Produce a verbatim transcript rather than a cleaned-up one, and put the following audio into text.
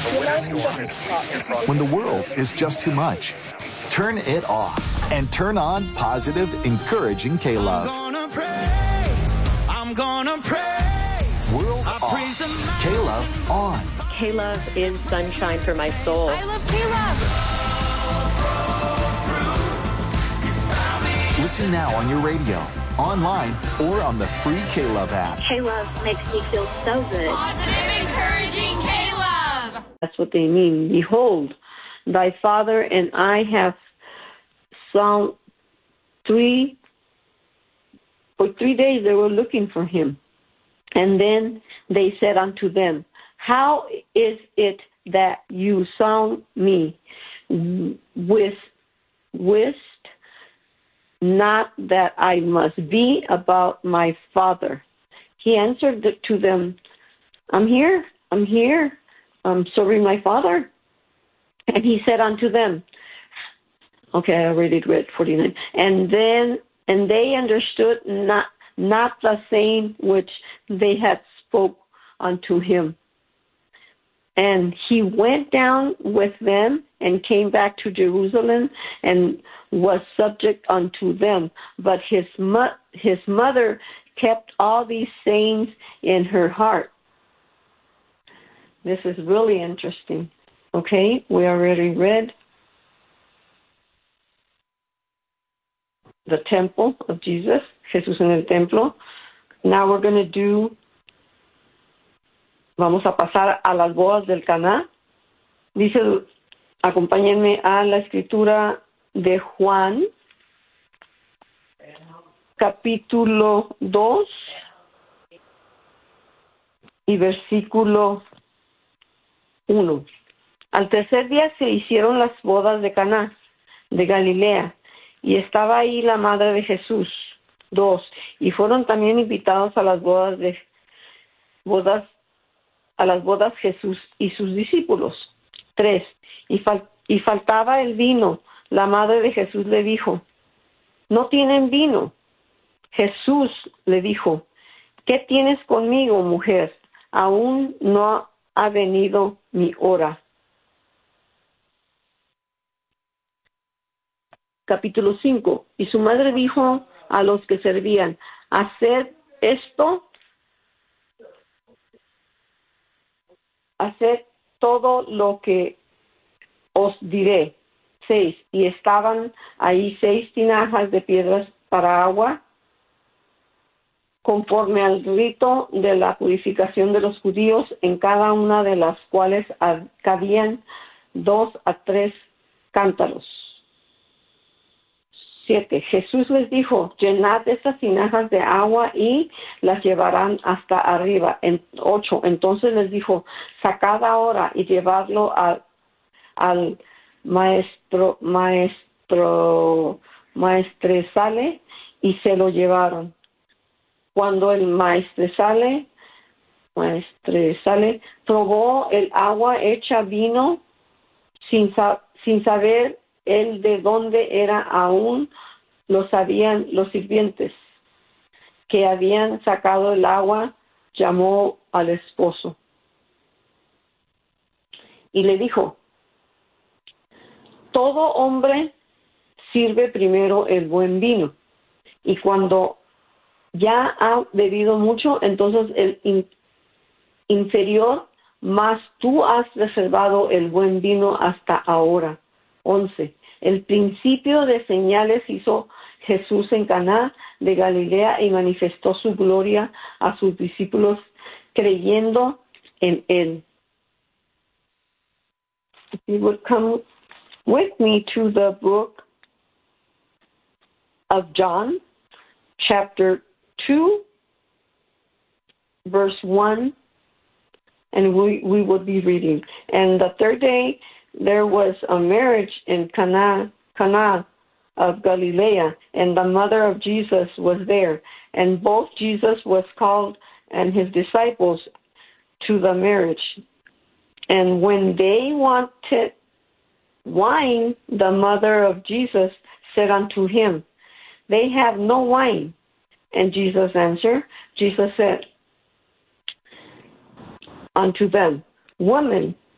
When the world is just too much, turn it off and turn on positive, encouraging K-Love. I'm gonna praise, I'm gonna praise. World off, K-Love on. K-Love is sunshine for my soul. I love K-Love. Listen now on your radio, online, or on the free K-Love app. K-Love makes me feel so good. Positive, encouraging K-Love. That's what they mean. Behold, thy father and I have sown three, for three days they were looking for him. And then they said unto them, how is it that you sound me with, wist not that I must be about my father? He answered to them, I'm here, I'm here, I'm serving my father. And he said unto them, okay, I already read forty-nine. And then, and they understood not, not the saying which they had spoke unto him. And he went down with them and came back to Jerusalem and was subject unto them. But his mo- his mother kept all these sayings in her heart. This is really interesting. Okay, we already read the temple of Jesus, Jesús en el templo. Now we're going to do, vamos a pasar a las bodas del Caná. Dice, acompáñenme a la escritura de Juan, capítulo dos y versículo uno. Al tercer día se hicieron las bodas de Caná, de Galilea, y estaba ahí la madre de Jesús. Dos. Y fueron también invitados a las bodas de bodas a las bodas Jesús y sus discípulos. Tres. Y, fal, y faltaba el vino. La madre de Jesús le dijo, ¿no tienen vino? Jesús le dijo, ¿qué tienes conmigo, mujer? Aún no ha venido mi hora. Capítulo cinco. Y su madre dijo a los que servían, haced esto, haced todo lo que os diré. Seis. Y estaban ahí seis tinajas de piedras para agua, conforme al rito de la purificación de los judíos, en cada una de las cuales cabían dos a tres cántaros. Siete. Jesús les dijo, llenad estas tinajas de agua y las llevarán hasta arriba. En, ocho. Entonces les dijo, sacad ahora y llevadlo a, al maestro, maestro, maestresale, y se lo llevaron. Cuando el maestresale, maestresale probó el agua hecha vino, sin, sin saber él de dónde era, aún lo sabían los sirvientes que habían sacado el agua, llamó al esposo y le dijo, todo hombre sirve primero el buen vino, y cuando ya ha bebido mucho, entonces el in, inferior, mas tú has reservado el buen vino hasta ahora. Once. El principio de señales hizo Jesús en Caná de Galilea y manifestó su gloria a sus discípulos creyendo en él. If you would come with me to the book of John, chapter two, verse one, and we, we would be reading. And the third day there was a marriage in Cana, Cana of Galilee, and the mother of Jesus was there. And both Jesus was called and his disciples to the marriage. And when they wanted wine, the mother of Jesus said unto him, they have no wine. And Jesus answered, Jesus said unto them, woman,